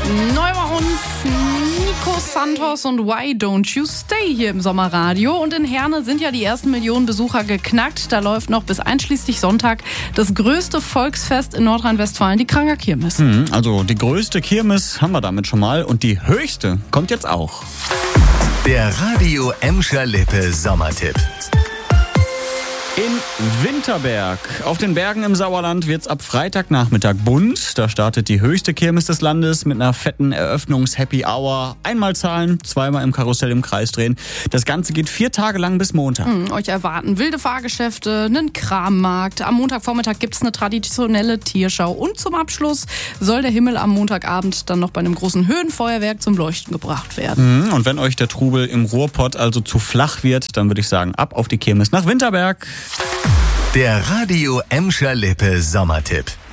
Neu bei uns Nico Santos und Why Don't You Stay hier im Sommerradio. Und in Herne sind ja die ersten Millionen Besucher geknackt. Da läuft noch bis einschließlich Sonntag das größte Volksfest in Nordrhein-Westfalen, die Kranger Kirmes. Also die größte Kirmes haben wir damit schon mal und die höchste kommt jetzt auch. Der Radio Emscher Lippe Sommertipp. In Winterberg. Auf den Bergen im Sauerland wird's ab Freitagnachmittag bunt. Da startet die höchste Kirmes des Landes mit einer fetten Eröffnungs-Happy Hour. Einmal zahlen, zweimal im Karussell im Kreis drehen. Das Ganze geht 4 Tage lang bis Montag. Euch erwarten wilde Fahrgeschäfte, einen Krammarkt. Am Montagvormittag gibt's eine traditionelle Tierschau. Und zum Abschluss soll der Himmel am Montagabend dann noch bei einem großen Höhenfeuerwerk zum Leuchten gebracht werden. Und wenn euch der Trubel im Ruhrpott also zu flach wird, dann würde ich sagen, ab auf die Kirmes nach Winterberg. Der Radio Emscher Lippe Sommertipp.